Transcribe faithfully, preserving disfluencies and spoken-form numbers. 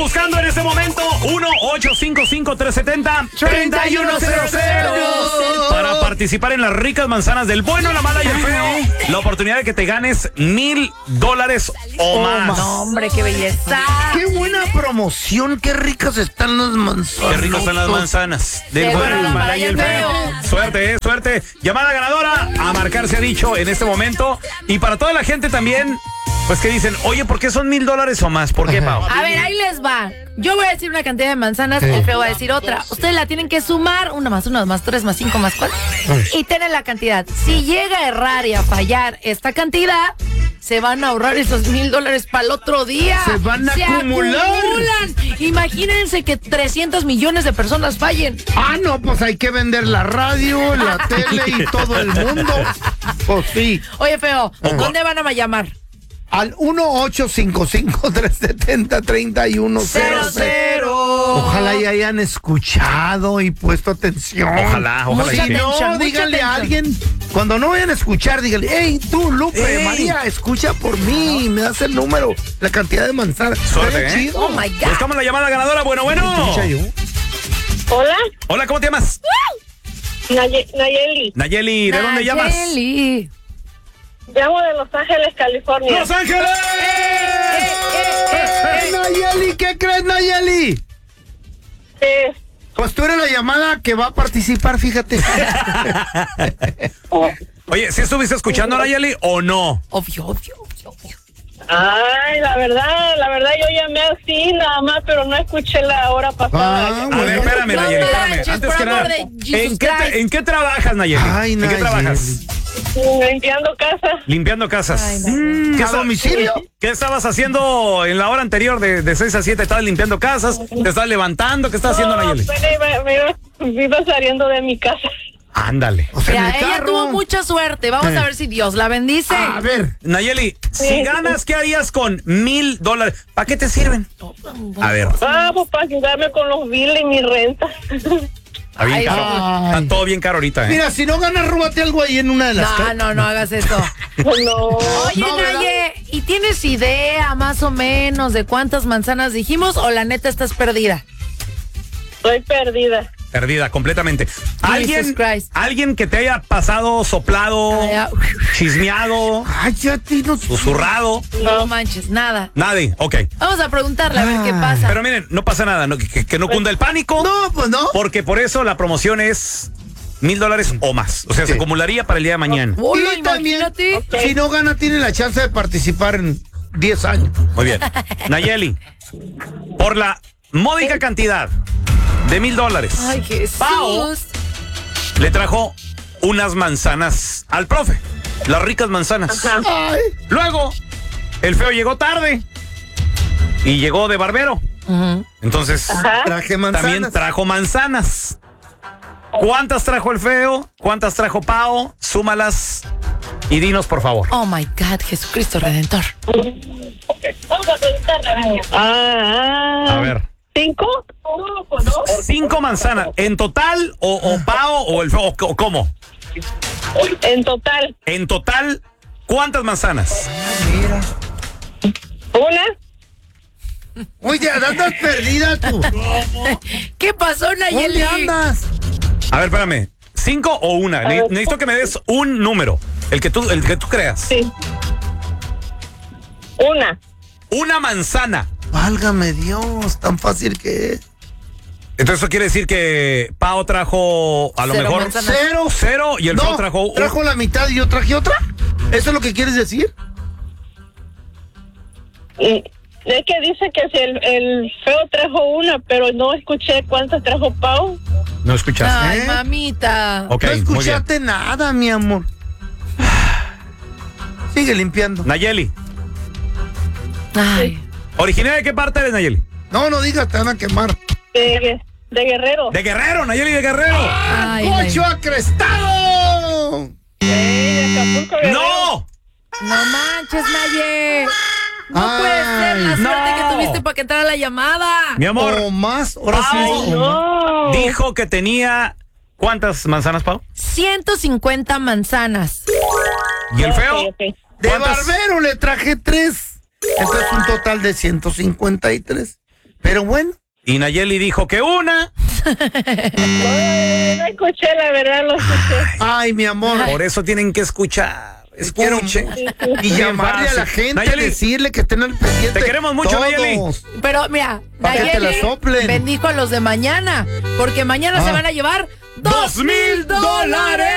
buscando en este momento uno ocho cinco cinco, tres siete cero, tres uno cero cero para participar en las ricas manzanas del bueno, la mala y el feo. La oportunidad de que te ganes mil dólares o más. No, hombre, qué belleza. Qué buena promoción, qué ricas están las manzanas. Qué ricas están las manzanas del bueno, la mala y el feo. Suerte, eh, suerte. Llamada ganadora a marcar se ha dicho en este momento. Y para toda la gente también, pues que dicen, oye, ¿por qué son mil dólares o más? ¿Por qué, Pau? A ver, ahí les va. Yo voy a decir una cantidad de manzanas, el feo va a decir otra. Ustedes la tienen que sumar, una más una, más tres, más cinco, más cuatro, y tienen la cantidad. Si llega a errar y a fallar esta cantidad, se van a ahorrar esos mil dólares para el otro día. Se van a se acumular. acumulan. Imagínense que trescientos millones de personas fallen. Ah, no, pues hay que vender la radio, la tele y todo el mundo. Pues sí. Oye, feo, ¿dónde van a llamar? Al uno ocho cinco cinco, tres siete cero, tres uno cero cero. Ojalá y hayan escuchado y puesto atención. Ojalá, ojalá. Mucha y sí. atención. No, mucha díganle a atención. alguien, cuando no vayan a escuchar, díganle, hey, tú, Lupe, Ey. María, escucha por mí, me das el número, la cantidad de manzanas. Suerte, Está ¿eh? chido. Oh, my God. Buscamos la llamada ganadora. Bueno, bueno. Escucha yo. Hola, Hola, ¿cómo te llamas? Naye- Nayeli. Nayeli, ¿de dónde llamas? Nayeli. Llamo de Los Ángeles, California. ¡Los Ángeles! Eh, Nayeli, ¿qué crees, Nayeli? Eh, Pues tú eres la llamada que va a participar, fíjate. Oye, ¿sí estuviste escuchando a Nayeli o no? Obvio, obvio, obvio, obvio. ay, la verdad, la verdad yo llamé así nada más, pero no escuché la hora pasada. Ah, A ver, espérame, No Nayeli, espérame. manches, Antes por que amor nada, de Jesus ¿en qué, Christ. tra- ¿en qué trabajas, Nayeli? Ay, ¿En qué Nayeli. trabajas? Limpiando casa. Limpiando casas. Ay, Nayeli. ¿Qué ¿A esta- domicilio? ¿Qué estabas haciendo en la hora anterior de, de seis a siete? ¿Estabas limpiando casas? ¿Te estás levantando? ¿Qué estás haciendo, No, Nayeli? apenas iba, me iba, me iba saliendo de mi casa. Ándale. O sea, en Mira, el ella carro. tuvo mucha suerte. Vamos Eh. a ver si Dios la bendice. A ver. Nayeli, si ganas, ¿qué harías con mil dólares? ¿Para qué te sirven? A ver, Vamos para ayudarme con los biles y mi renta. está bien Ay, caro. ay. Está todo bien caro ahorita, ¿eh? Mira, si no ganas, rúbate algo ahí en una de las No, casas. no, no hagas eso. No. Oye, No, ¿verdad? Naye, ¿y tienes idea más o menos de cuántas manzanas dijimos o la neta estás perdida? Estoy perdida. Perdida completamente. ¿Alguien, Christ. alguien que te haya pasado, soplado, Ah, ya. chismeado, Ay, ya te no. susurrado? No manches, nada. Nadie, ok. Vamos a preguntarle a ver qué Ay. pasa. Pero miren, no pasa nada, no, que, que no cunda el pánico, No, pues no. porque por eso la promoción es mil dólares o más. O sea, Sí. se acumularía para el día de mañana. Hola, Y también, imagínate. si no gana, tiene la chance de participar en diez años. Muy bien. Nayeli, por la módica cantidad de mil dólares, Ay, Jesús. Pao le trajo unas manzanas al profe. Las ricas manzanas. Ajá. Ay. Luego, el feo llegó tarde y llegó de barbero. Ujú. Entonces, Ajá. Traje manzanas. también trajo manzanas. ¿Cuántas trajo el feo? ¿Cuántas trajo Pao? Súmalas y dinos, por favor. Oh my God, Jesucristo Redentor. Vamos a preguntarle. Ah, ah. A ver. ¿Cinco? No, pues no. Cinco manzanas. ¿En total o, o Pao o el feo? O, o ¿Cómo? En total. En total, ¿cuántas manzanas? Mira. ¿Una? Oye, andas perdida tú. ¿Qué pasó, Nayeli? ¿Dónde andas? A ver, espérame. ¿Cinco o una? Ne- necesito que me des un número. El que tú, el que tú creas. Sí. Una. Una manzana. Válgame Dios, tan fácil que es. Entonces eso quiere decir que Pao trajo a lo Cero mejor manzanas. Cero. cero y el no, feo trajo un- trajo la mitad y yo traje otra. ¿Eso es lo que quieres decir? Y es que dice que si el, el feo trajo una, pero no escuché cuántas trajo Pau. No escuchaste. Ay, ¿Eh? mamita. Ok, no muy bien. escuchaste nada, mi amor. Sigue limpiando. Nayeli, Ay. ¿originaria de qué parte eres, Nayeli? No, no digas, te van a quemar. De, de Guerrero. De Guerrero, Nayeli de Guerrero. Ay, ¡Cocho acrestado! Eh, de Acapulco, Guerrero. ¡No! No manches, Naye. No Ay, puede ser la suerte no. que tuviste para que entrara la llamada. Mi amor, O más, ahora sí. Pau. es o más. No. dijo que tenía... ¿Cuántas manzanas, Pau? ciento cincuenta manzanas. ¿Y el feo? Ok, ok. De ¿Cuántas? barbero le traje tres. Entonces un total de ciento cincuenta y tres. Pero bueno. Y Nayeli dijo que una. No, no escuché, la verdad, lo escuché. Ay, mi amor. Por eso tienen que escuchar. Escuchen. Y llamarle a la gente, Nayeli, decirle que estén al pendiente. te queremos mucho, todos. Nayeli. Pero mira, Pa' que te la Nayeli soplen. bendijo a los de mañana, porque mañana Ah. se van a llevar ¡Dos mil dólares!